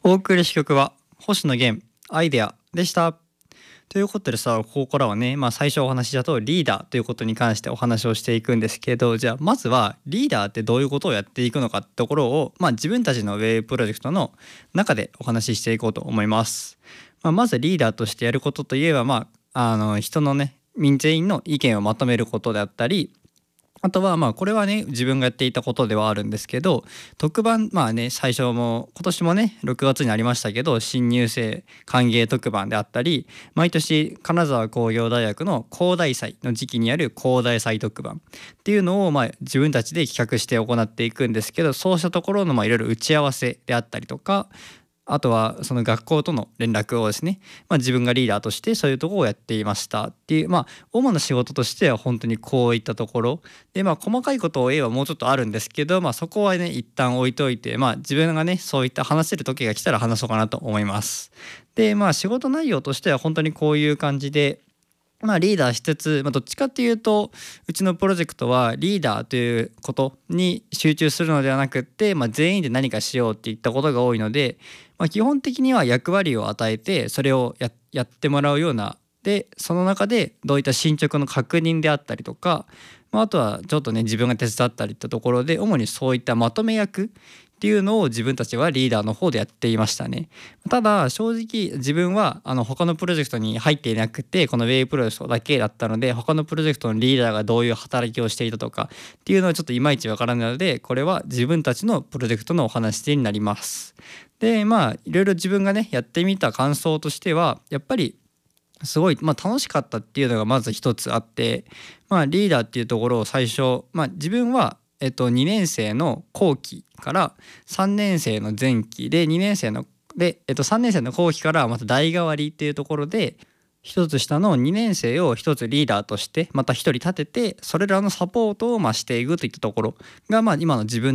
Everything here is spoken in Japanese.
お送りし曲は星野源アイデアでした。ということでさ、ここからはね、最初お話ししたとリーダーということに関してお話をしていくんですけど、じゃあまずはリーダーってどういうことをやっていくのかってところを、自分たちのウェブプロジェクトの中でお話ししていこうと思います。まずリーダーとしてやることといえば、人のね全員の意見をまとめることであったり、あとはこれはね自分がやっていたことではあるんですけど、特番最初も今年もね6月にありましたけど、新入生歓迎特番であったり、毎年金沢工業大学の工大祭の時期にある工大祭特番っていうのを自分たちで企画して行っていくんですけど、そうしたところのいろいろ打ち合わせであったりとか、あとはその学校との連絡をですね、自分がリーダーとしてそういうところをやっていましたっていう、主な仕事としては本当にこういったところで、細かいことを言えばもうちょっとあるんですけど、そこはね一旦置いといて、自分がねそういった話せる時が来たら話そうかなと思います。で仕事内容としては本当にこういう感じで、リーダーしつつ、どっちかっていうとうちのプロジェクトはリーダーということに集中するのではなくって、全員で何かしようっていったことが多いので、基本的には役割を与えてそれをやってもらうような、でその中でどういった進捗の確認であったりとか、あとはちょっとね自分が手伝ったりってところで、主にそういったまとめ役っていうのを自分たちはリーダーの方でやっていましたね。ただ正直自分は他のプロジェクトに入っていなくて、このウェイプロジェクトだけだったので、他のプロジェクトのリーダーがどういう働きをしていたとかっていうのはちょっといまいちわからないので、これは自分たちのプロジェクトのお話になります。でいろいろ自分がねやってみた感想としては、やっぱりすごい、楽しかったっていうのがまず一つあって、リーダーっていうところを最初、自分は2年生の後期から3年生の前期で、2年生の3年生の後期からまた代替わりっていうところで、一つ下の2年生を一つリーダーとしてまた一人立てて、それらのサポートをしていくといったところが今の自分